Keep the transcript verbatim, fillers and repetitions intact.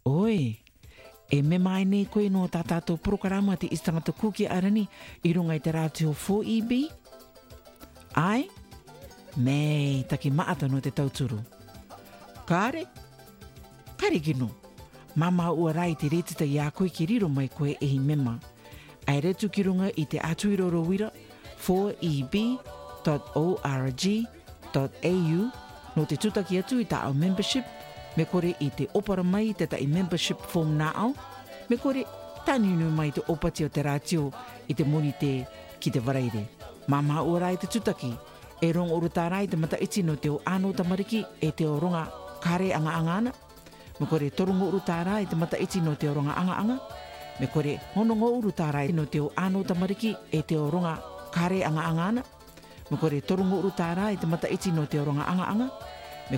Oi, e me mai nei koe no tātātou programa te istangata kuki arani i runga i te rātio four E B? Ai? Mei, taki maata no te tauturu. Kāre? Kare kino. Mama ua rai te retita i a koe ki riro mai koe e hi mema. Ai retu ki runga i te atuiroro wira four E B dot org dot A U no te tutaki atu i ta au membership. Me kore i te opara mai te ta i membership form na au. Me kore taninu mai te opati o te rātio i te moni te ki te waraire. Mama ua rai te tutaki. E rongo uru tā rai te mata iti no te o āno tamariki e te o ronga kare anga anga ana. Me kore torongo uru tā rai te mata iti no te o ronga anga anga. Me kore honongo uru tā rai no te o āno tamariki e te o ronga kare anga anga ana. Me kore torongo uru tā rai te mata iti no te o ronga anga anga.